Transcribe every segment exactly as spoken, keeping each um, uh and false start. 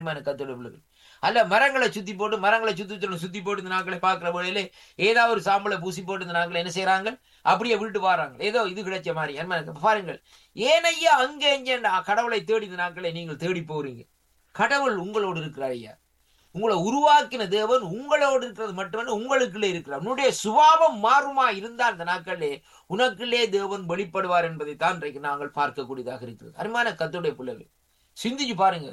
கத்தோட பிள்ளைகள். அல்ல மரங்களை சுத்தி போட்டு மரங்களை சுத்தி சுத்தி போட்டு இந்த நாட்களை பார்க்கிற வேளையிலே ஏதாவது ஒரு சாம்பலை பூசி போட்டு இந்த நாட்களை என்ன செய்யறாங்க, அப்படியே விட்டு வாராங்க, ஏதோ இது கிடைச்ச மாதிரி. அருமையான பாருங்கள், ஏனையா அங்கே இங்கே கடவுளை தேடி இந்த நாட்களை நீங்கள் தேடி போறீங்க. கடவுள் உங்களோடு இருக்கிறார் ஐயா. உங்களை உருவாக்கின தேவன் உங்களோடு இருக்கிறது மட்டுமல்ல, உங்களுக்குள்ளே இருக்கிறார். உன்னுடைய சுபாவம் மாறுமா இருந்தால் இந்த நாட்களே உனக்குள்ளே தேவன் வெளிப்படுவார் என்பதைத்தான் இன்றைக்கு நாங்கள் பார்க்கக்கூடியதாக இருக்கிறது. அருமையான கர்த்தருடைய பிள்ளைகள், சிந்திச்சு பாருங்க.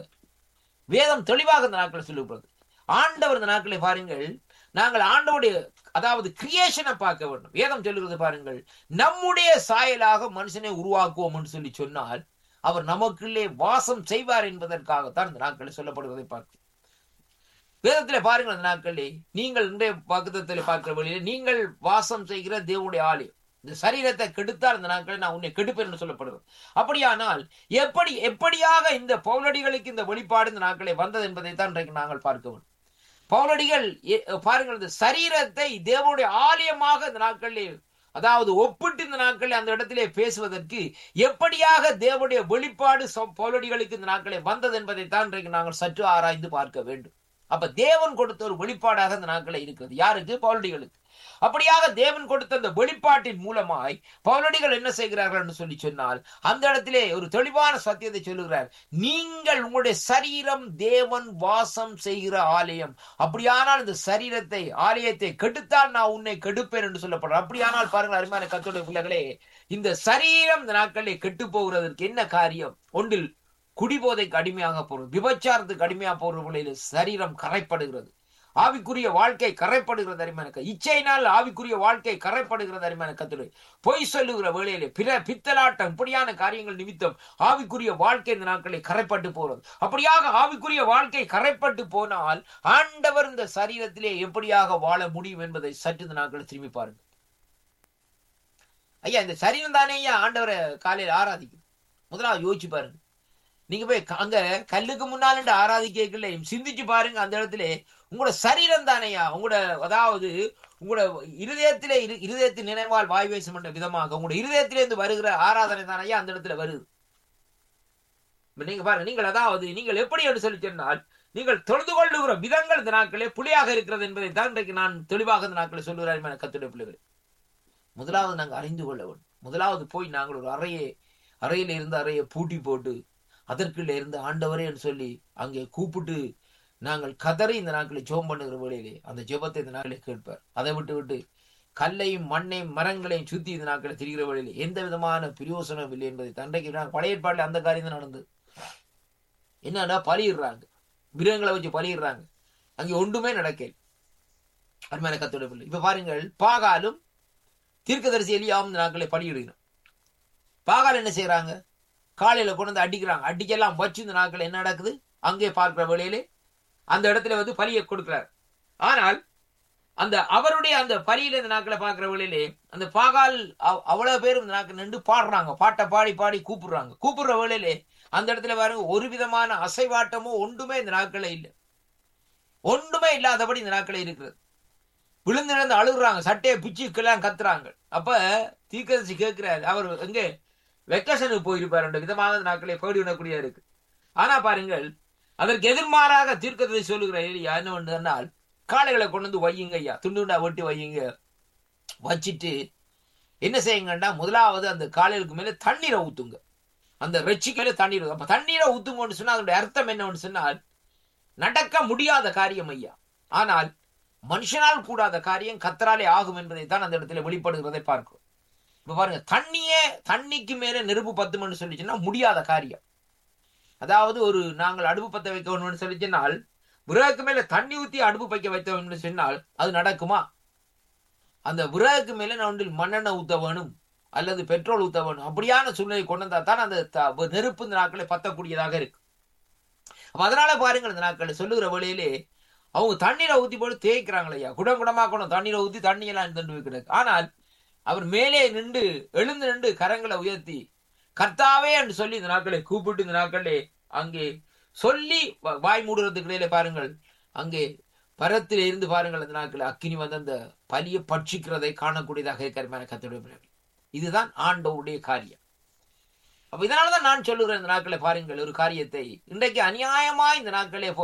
வேதம் தெளிவாக இந்த நாட்களை சொல்லப்படுது. ஆண்டவர் இந்த நாட்களை பாருங்கள், நாங்கள் ஆண்டவருடைய அதாவது கிரியேஷனை பார்க்க வேண்டும். வேதம் சொல்லுகிறது பாருங்கள், நம்முடைய சாயலாக மனுஷனை உருவாக்குவோம் என்று சொல்லி சொன்னால் அவர் நமக்குள்ளே வாசம் செய்வார் என்பதற்காகத்தான் இந்த நாட்களை சொல்லப்படுவதை பார்க்கிறோம். வேதத்திலே பாருங்கள், அந்த நாட்களே நீங்கள் இன்றைய பக்கத்திலே பார்க்கிற வழியிலே நீங்கள் வாசம் செய்கிற தேவனுடைய ஆலயம். இந்த சரீரத்தை கெடுத்தால் இந்த நாட்களில் நான் உன்னை கெடுப்பேன் என்று சொல்லப்படுகிறது. அப்படியானால் எப்படி எப்படியாக இந்த பவுலடிகளுக்கு இந்த வெளிப்பாடு இந்த நாட்களே வந்தது என்பதைத்தான் இன்றைக்கு நாங்கள் பார்க்க வேண்டும். பவுலடிகள் பாருங்கள், இந்த சரீரத்தை தேவனுடைய ஆலயமாக இந்த நாட்களிலே அதாவது ஒப்பிட்டு இந்த நாட்களில் அந்த இடத்திலே பேசுவதற்கு எப்படியாக தேவனுடைய வெளிப்பாடு பவுலடிகளுக்கு இந்த நாட்களே வந்தது என்பதைத்தான் இன்றைக்கு நாங்கள் சற்று ஆராய்ந்து பார்க்க வேண்டும். அப்ப தேவன் கொடுத்த ஒரு வெளிப்பாடாக இந்த நாட்களை இருக்கிறது. யாருக்கு? பவுலடிகளுக்கு. அப்படியாக தேவன் கொடுத்த அந்த வெளிப்பாட்டின் மூலமாய் பவுலடிகள் என்ன செய்கிறார்கள் என்று சொல்லி சொன்னால், அந்த இடத்திலே ஒரு தெளிவான சத்தியத்தை சொல்லுகிறார். நீங்கள் உங்களுடைய சரீரம் தேவன் வாசம் செய்கிற ஆலயம். அப்படியானால் இந்த சரீரத்தை ஆலயத்தை கெடுத்தால் நான் உன்னை கெடுப்பேன் என்று சொல்லப்படுற. அப்படியானால் பாருங்கள் அருமையான கர்த்தருடைய பிள்ளைகளே, இந்த சரீரம் இந்த நாட்களிலே கெட்டு போகிறதற்கு என்ன காரியம்? ஒன்றில் குடிபோதைக்கு அடிமையாக போறது, விபச்சாரத்துக்கு அடிமையாக போற வேளையில சரீரம் கரைப்படுகிறது, ஆவிக்குரிய வாழ்க்கை கரைப்படுகிறது. அருமையான இச்சையினால் ஆவிக்குரிய வாழ்க்கை கரைப்படுகிறது. அருமையான கர்த்தரே, பொய் சொல்லுகிற வேளையிலே பிற பித்தலாட்டம் இப்படியான காரியங்கள் நிமித்தம் ஆவிக்குரிய வாழ்க்கை இந்த நாட்களை கரைப்பட்டு போறது. அப்படியாக ஆவிக்குரிய வாழ்க்கை கரைப்பட்டு போனால் ஆண்டவர் இந்த சரீரத்திலே எப்படியாக வாழ முடியும் என்பதை சற்று இந்த நாட்களை திரும்பி பாருங்க. ஐயா, இந்த சரீரம் தானே ஐயா ஆண்டவரை காலையில் ஆராதிக்கும். முதலாவது யோசிச்சு பாருங்க. நீங்க போய் அங்க கல்லுக்கு முன்னால் ஆராதிக்கல சிந்திச்சு பாருங்க. அந்த இடத்துல உங்களோட சரீரம் தானையா உங்களோட அதாவது உங்களோட இருதயத்திலே இருதயத்தின் நினைவால் வாய் பேசும் என்ற விதமாக உங்களோட இருதயத்திலிருந்து வருகிற ஆராதனை தானையா அந்த இடத்துல வருது. நீங்க பாருங்க, நீங்கள் அதாவது நீங்கள் எப்படி என்று சொல்லி சொன்னால் நீங்கள் தொழுது கொள்ளுகிற விதங்கள் இந்த நாட்களே புலியாக இருக்கிறது என்பதை தான் இன்றைக்கு நான் தெளிவாக இந்த நாட்களை சொல்லுகிறேன். கர்த்தருடைய பிள்ளைகள், முதலாவது நாங்கள் அறிந்து கொள்ள வேண்டும். முதலாவது போய் நாங்கள் ஒரு அறையை அறையில இருந்து அறையை பூட்டி போட்டு அதற்குள்ள இருந்து ஆண்டவரே என்று சொல்லி அங்கே கூப்பிட்டு நாங்கள் கதறி இந்த நாட்களை ஜெபம் பண்ணுகிற வேளையிலே அந்த ஜெபத்தை இந்த நாட்களை கேட்பார். அதை விட்டு விட்டு கல்லையும் மண்ணையும் மரங்களையும் சுத்தி இந்த நாட்களை திரிகிற வேளையிலே எந்த விதமான பிரயோசனம் இல்லை என்பதை தண்டைக்கு பழைய ஏற்பாடுல அந்த காரியம் தான் நடந்தது. என்னன்னா பலியிடுறாங்க, மிருகங்களை வச்சு பலியிடுறாங்க, அங்கே ஒன்றுமே நடக்கல. அருமையான கர்த்தருடைய பிள்ளை, இப்ப பாருங்கள், பாகாலும் தீர்க்கதரிசி எலியாவும் இந்த நாட்களை பலியிடுகிறோம். பாகால் என்ன செய்யறாங்க? காலையில கொண்டு வந்து அடிக்கிறாங்க. அடிக்கெல்லாம் வச்சு இந்த நாட்கள் என்ன நடக்குது? அங்கே பார்க்கிற வேளையிலே அந்த இடத்துல வந்து பலியை கொடுக்கிறார். ஆனால் அந்த அவருடைய அந்த பலியில இந்த நாட்களை பார்க்கிற வேளையிலே அந்த பாகால் அவ்வளவு பேரும் இந்த நாட்கள் நின்று பாடுறாங்க, பாட்டை பாடி பாடி கூப்பிடுறாங்க. கூப்பிடுற வேளையிலே அந்த இடத்துல பாருங்க, ஒரு விதமான அசைவாட்டமோ ஒன்றுமே இந்த நாட்களே இல்லை. ஒன்றுமே இல்லாதபடி இந்த நாட்களே இருக்கிறது. விழுந்து இழந்து அழுகுறாங்க, சட்டையை பிச்சுக்கெல்லாம் கத்துறாங்க. அப்ப தீர்க்கதரிசி கேட்கிறாரு, அவர் எங்கே வெக்கேஷனுக்கு போயிருப்பார் என்ற விதமாக நாட்களை போடி விடக்கூடிய இருக்கு. ஆனா பாருங்கள், அதற்கு எதிர்மாறாக தீர்க்கதரிசி சொல்லுகிற ஏரியா என்ன சொன்னால், காளைகளை கொண்டு வந்து வையுங்க ஐயா, துண்டு துண்டா வெட்டி வையுங்க, வச்சுட்டு என்ன செய்யுங்கன்னா முதலாவது அந்த காளைகளுக்கு மேல தண்ணீரை ஊத்துங்க, அந்த ரெச்சிக்கு மேல தண்ணீர். அப்ப தண்ணீரை ஊத்துங்கன்னு சொன்னா அதனுடைய அர்த்தம் என்னன்னு சொன்னால், நடக்க முடியாத காரியம் ஐயா, ஆனால் மனுஷனால் கூடாத காரியம் கர்த்தராலே ஆகும் என்பதை தான் அந்த இடத்துல வெளிப்படுகிறதை பார்க்கிறோம். இப்ப பாருங்க, தண்ணியே தண்ணிக்கு மேல நெருப்பு பத்தும்னு சொல்லிச்சுன்னா முடியாத காரியம். அதாவது ஒரு நாங்கள் அடுப்பு பத்த வைக்கணும்னு சொல்லிச்சுனால் விறகுக்கு மேல தண்ணி ஊத்தி அடுப்பு வைக்க வைத்தோம்னு சொன்னால் அது நடக்குமா? அந்த விறகுக்கு மேல ஒன்றில் மண்ணெண்ணெய் ஊத்த வேணும் அல்லது பெட்ரோல் ஊத்த வேணும். அப்படியான சூழ்நிலை கொண்டு வந்தா தான் அந்த நெருப்பு இந்த நாட்களை பத்தக்கூடியதாக இருக்கு. அதனால பாருங்கள், இந்த நாட்களை சொல்லுகிற வழியிலே அவங்க தண்ணீரை ஊத்தி போட்டு தேய்க்கிறாங்களே ஐயா, குடம் குடமாக்கணும், தண்ணீரை ஊத்தி தண்ணியெல்லாம் தண்டு வைக்கிறது. ஆனால் அவர் மேலே நின்று எழுந்து நின்று கரங்களை உயர்த்தி கர்த்தாவே என்று சொல்லி இந்த நாட்களை கூப்பிட்டு இந்த நாட்களே அங்கே சொல்லி வாய் மூடுறதுக்கு இடையில பாருங்கள், அங்கே பரத்தில இருந்து பாருங்கள் அந்த நாட்களை அக்கினி வந்து அந்த பலியை பட்சிக்கிறதை காணக்கூடியதாக கருமையான கர்த்தருடைய பிள்ளைகள். இதுதான் ஆண்டவருடைய காரியம். அப்ப இதனாலதான் நான் சொல்லுகிறேன், இந்த நாட்களை பாருங்கள், ஒரு காரியத்தை இன்றைக்கு அநியாயமா இந்த நாட்களே